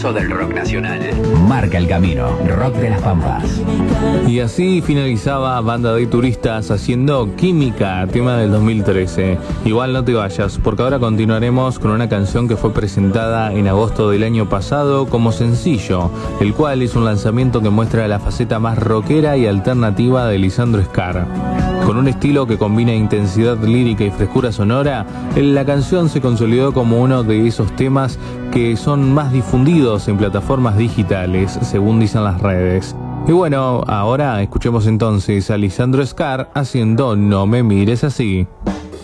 pulso del rock nacional. Marca el camino, Rock de las Pampas. Y así finalizaba Banda de Turistas haciendo Química, tema del 2013. Igual no te vayas, porque ahora continuaremos con una canción que fue presentada en agosto del año pasado como sencillo, el cual es un lanzamiento que muestra la faceta más rockera y alternativa de Lisandro Scar. Con un estilo que combina intensidad lírica y frescura sonora, la canción se consolidó como uno de esos temas que son más difundidos en plataformas digitales, según dicen las redes. Y bueno, ahora escuchemos entonces a Lisandro Scar haciendo No me mires así.